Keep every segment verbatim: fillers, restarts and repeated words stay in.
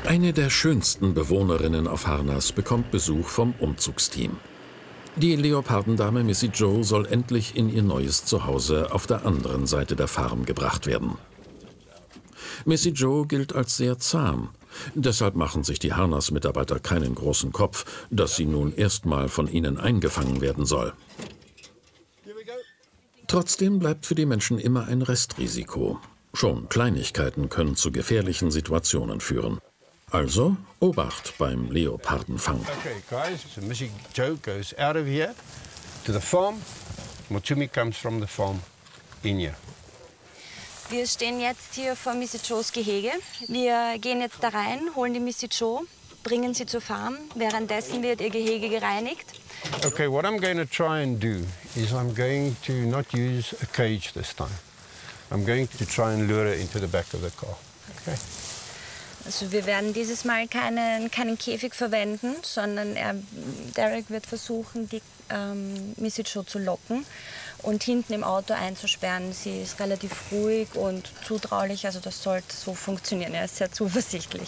Eine der schönsten Bewohnerinnen auf Harnas bekommt Besuch vom Umzugsteam. Die Leopardendame Missy Joe soll endlich in ihr neues Zuhause auf der anderen Seite der Farm gebracht werden. Missy Joe gilt als sehr zahm. Deshalb machen sich die Harnas-Mitarbeiter keinen großen Kopf, dass sie nun erstmal von ihnen eingefangen werden soll. Trotzdem bleibt für die Menschen immer ein Restrisiko. Schon Kleinigkeiten können zu gefährlichen Situationen führen. Also Obacht beim Leopardenfang. Okay, guys, so Missy Joe goes out of here to the farm. Motsumi comes from the farm in here. Wir stehen jetzt hier vor Missy Joes Gehege. Wir gehen jetzt da rein, holen die Missy Joe, bringen sie zur Farm. Währenddessen wird ihr Gehege gereinigt. Okay, what I'm going to try and do is I'm going to not use a cage this time. I'm going to try and lure her into the back of the car. Okay. Also wir werden dieses Mal keinen, keinen Käfig verwenden, sondern er, Derek wird versuchen, die ähm, Missy Joe zu locken und hinten im Auto einzusperren. Sie ist relativ ruhig und zutraulich, also das sollte so funktionieren. Er ist sehr zuversichtlich.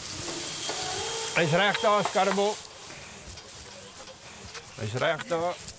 Hij is recht daar, Scarabo. Hij is recht daar.